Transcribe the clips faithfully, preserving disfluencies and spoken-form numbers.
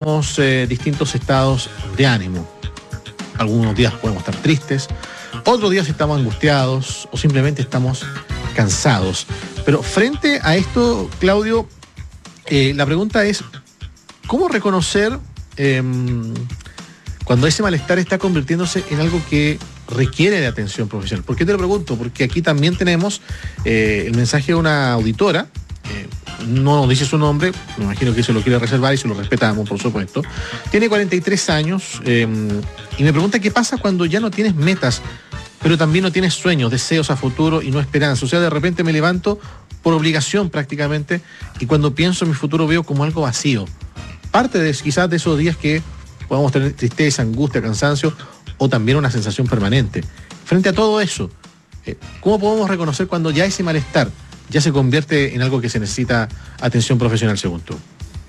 tenemos eh, distintos estados de ánimo. Algunos días podemos estar tristes, otros días estamos angustiados o simplemente estamos cansados. Pero frente a esto, Claudio, eh, la pregunta es, ¿cómo reconocer eh, cuando ese malestar está convirtiéndose en algo que requiere de atención profesional? ¿Por qué te lo pregunto? Porque aquí también tenemos eh, el mensaje de una auditora, eh, no nos dice su nombre, me imagino que se lo quiere reservar y se lo respetamos, por supuesto. Tiene cuarenta y tres años eh, y me pregunta qué pasa cuando ya no tienes metas, pero también no tienes sueños, deseos a futuro y no esperanza. O sea, de repente me levanto por obligación prácticamente y cuando pienso en mi futuro veo como algo vacío. Parte de quizás de esos días que podamos tener tristeza, angustia, cansancio o también una sensación permanente. Frente a todo eso, eh, ¿cómo podemos reconocer cuando ya ese malestar ya se convierte en algo que se necesita atención profesional, según tú?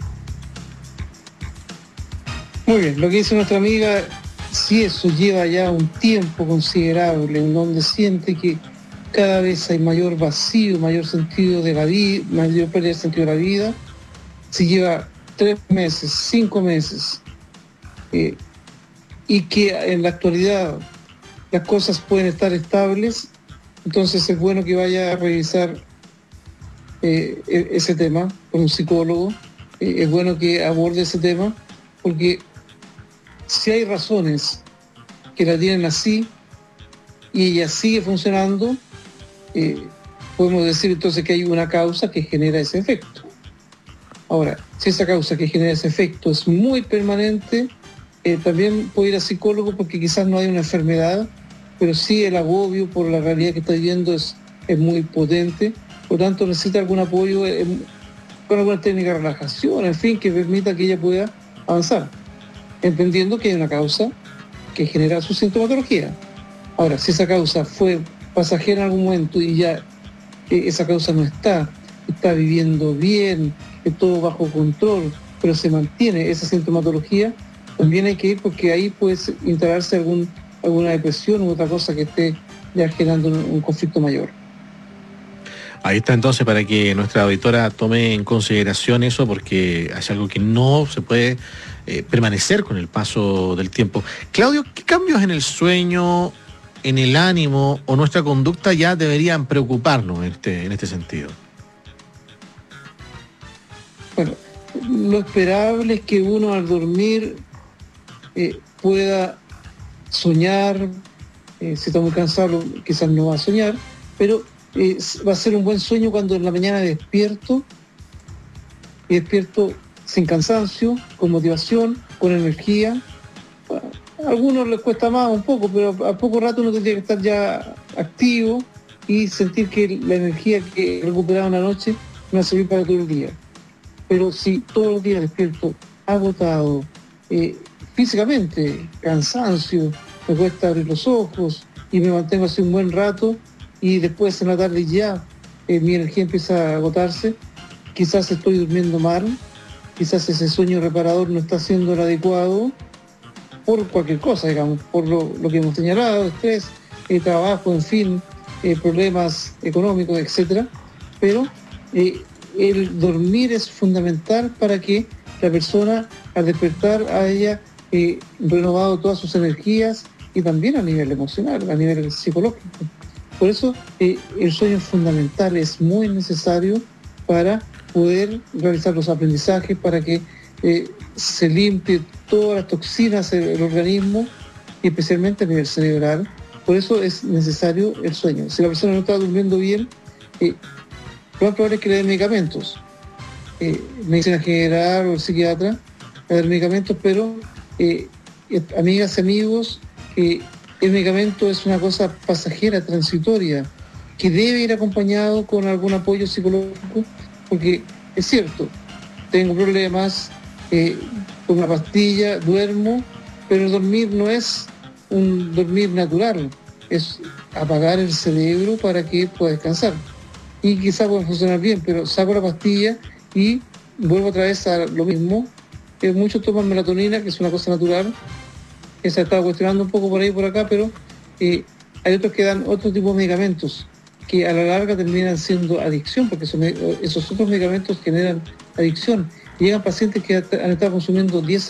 Muy bien, lo que dice nuestra amiga, si eso lleva ya un tiempo considerable en donde siente que cada vez hay mayor vacío, mayor sentido de la vida, mayor pérdida de sentido de la vida, si lleva tres meses, cinco meses, eh, y que en la actualidad las cosas pueden estar estables, entonces es bueno que vaya a revisar eh, ese tema con un psicólogo, eh, es bueno que aborde ese tema, porque si hay razones que la tienen así y ella sigue funcionando, eh, podemos decir entonces que hay una causa que genera ese efecto. Ahora, si esa causa que genera ese efecto es muy permanente, eh, también puede ir a psicólogo porque quizás no hay una enfermedad, pero sí el agobio por la realidad que está viviendo es, es muy potente, por lo tanto necesita algún apoyo eh, con alguna técnica de relajación, en fin, que permita que ella pueda avanzar, entendiendo que hay una causa que genera su sintomatología. Ahora, si esa causa fue pasajera en algún momento y ya eh, esa causa no está, está viviendo bien, es todo bajo control, pero se mantiene esa sintomatología, también hay que ir porque ahí puede instalarse algún, alguna depresión u otra cosa que esté ya generando un, un conflicto mayor. Ahí está entonces para que nuestra auditora tome en consideración eso, porque es algo que no se puede eh, permanecer con el paso del tiempo. Claudio, ¿qué cambios en el sueño, en el ánimo o nuestra conducta ya deberían preocuparnos en este, en este sentido? Bueno, lo esperable es que uno al dormir eh, pueda soñar, eh, si está muy cansado quizás no va a soñar, pero eh, va a ser un buen sueño cuando en la mañana despierto, y despierto sin cansancio, con motivación, con energía. A algunos les cuesta más un poco, pero a poco rato uno tendría que estar ya activo y sentir que la energía que recuperaba una noche me va a servir para todo el día. Pero si todos los días despierto agotado, eh, físicamente, cansancio, me cuesta abrir los ojos y me mantengo así un buen rato y después en la tarde ya eh, mi energía empieza a agotarse, quizás estoy durmiendo mal, quizás ese sueño reparador no está siendo el adecuado por cualquier cosa, digamos, por lo, lo que hemos señalado, estrés, eh, trabajo, en fin, eh, problemas económicos, etcétera. Pero eh, el dormir es fundamental para que la persona al despertar haya eh, renovado todas sus energías y también a nivel emocional, a nivel psicológico. Por eso eh, el sueño es fundamental, es muy necesario para poder realizar los aprendizajes, para que eh, se limpie todas las toxinas del organismo y especialmente a nivel cerebral. Por eso es necesario el sueño. Si la persona no está durmiendo bien, eh, lo más probable es que le den medicamentos. Eh, medicina general o el psiquiatra le den medicamentos, pero eh, amigas y amigos, eh, el medicamento es una cosa pasajera, transitoria, que debe ir acompañado con algún apoyo psicológico, porque es cierto, tengo problemas, eh, con una pastilla duermo, pero el dormir no es un dormir natural, es apagar el cerebro para que pueda descansar. Y quizá pueda funcionar bien, pero saco la pastilla y vuelvo otra vez a lo mismo. Eh, muchos toman melatonina, que es una cosa natural, que se ha estado cuestionando un poco por ahí y por acá, pero eh, hay otros que dan otro tipo de medicamentos que a la larga terminan siendo adicción, porque esos, esos otros medicamentos generan adicción. Llegan pacientes que han estado consumiendo diez